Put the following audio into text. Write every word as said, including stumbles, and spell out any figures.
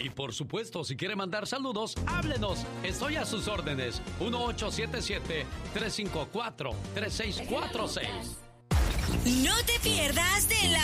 Y por supuesto, si quiere mandar saludos, háblenos. Estoy a sus órdenes. uno ocho siete siete, tres cinco cuatro, tres seis cuatro seis. No te pierdas de la